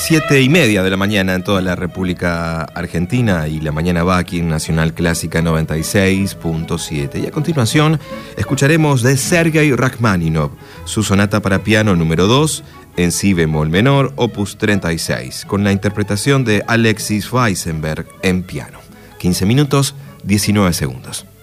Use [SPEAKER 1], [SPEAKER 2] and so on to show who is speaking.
[SPEAKER 1] 7:30 de la mañana en toda la República Argentina, y la mañana va aquí en Nacional Clásica 96.7. Y a continuación escucharemos de Sergei Rachmaninoff su sonata para piano número 2 en si bemol menor, opus 36, con la interpretación de Alexis Weissenberg en piano. 15 minutos, 19 segundos.